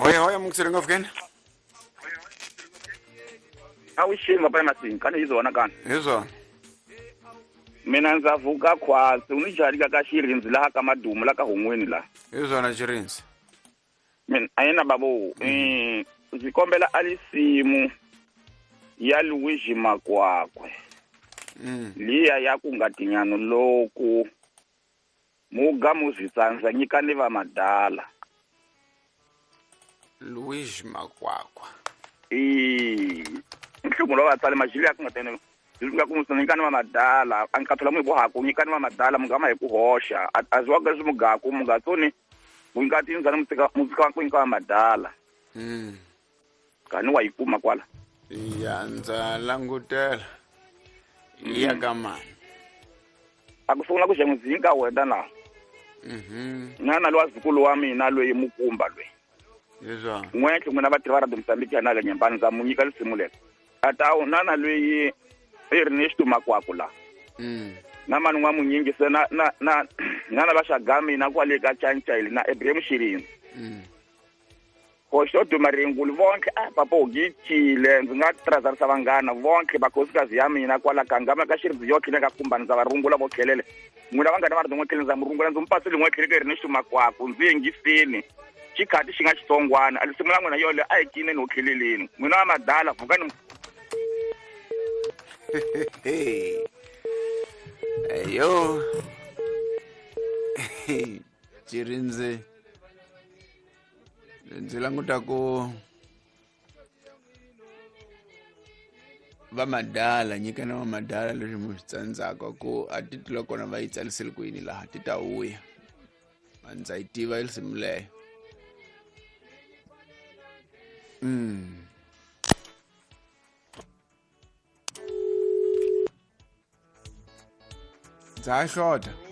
Hoya mungisele ngofukeni. Awushinga pa emasinga kani yizona kani. Yizona. Mina ndzavuka khwasi unijali ka Xirinzi laha ka Madumu la ka Hongweni la. Yizona Xirinzi. Mina ayena babo ngikombela alisimu ya Luigi Makwakwe. Liya ya ku ngatinyano loku muga muzitsanza nyikani va madala. Luigi Makwakwa. Nhlumo wa tsale majili ya ku ngatene nga ku musanyikani va madala ankathola mu bohako nyikani va madala mungama hi ku hosha azwa ka mugaku mungatsoni mungati nzana mutsika ku nyika madala kani wa yikuma kwala ya ndza langutela ya kamani akusungula ku xemudzinga wena na nana lo azukulu wa mina loyi mukumba loyi yezwa n'wentle n'wina va tiva radio Mozambique ya nale nyembani ndza mu nyika lisimu leri atawu nana loyi Ernesto Makwakwa la na mani n'wa munyingise na va xagami na kwale ka Chancayile na Ibrahim Xirinzi hoxo duma ringulu vonke papa ugitile ndzi nga trazarisa vanghana vonke vakhosikazi ya mina kwala kangama ka Xirinzi yo khile ka kumbani ndza va rungula vo khelele n'wina va nga na va ri n'we khele ndza mu rungula ndzi mu pasile n'we khele ka Ernesto Makwakwa ndzi yingisini xikhati xi nga xitsongwana alisimu la n'wina yole a hi kine no kheleleni n'wina va madala vukani Yo. Xirinzi. Ndzi languta ku va madala nyikana va madala leswi mu swi tsandzaka ku a ti loko na va yi tsalisile ku yini laha ti ta huya ndza yi tiva risimu leyo ndza hlota